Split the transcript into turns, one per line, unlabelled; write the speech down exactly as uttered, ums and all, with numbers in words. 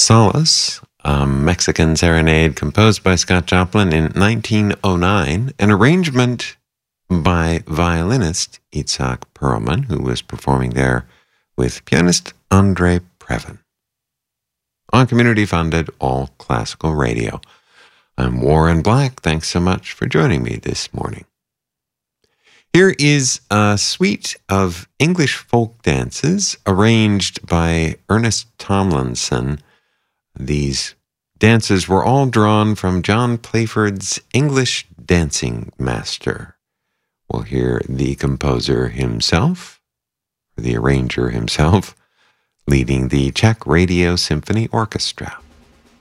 Solace, a Mexican serenade composed by Scott Joplin in nineteen oh nine, an arrangement by violinist Itzhak Perlman, who was performing there with pianist Andre Previn. On community-funded all classical radio. I'm Warren Black. Thanks so much for joining me this morning. Here is a suite of English folk dances arranged by Ernest Tomlinson. These dances were all drawn from John Playford's English Dancing Master. We'll hear the composer himself, or the arranger himself, leading the Czech Radio Symphony Orchestra.